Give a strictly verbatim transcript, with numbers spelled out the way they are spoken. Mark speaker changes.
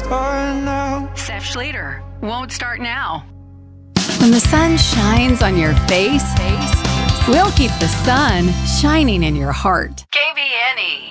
Speaker 1: start now.
Speaker 2: Seth Schlueter, won't start now.
Speaker 3: When the sun shines on your face, we'll keep the sun shining in your heart.
Speaker 2: K V N E.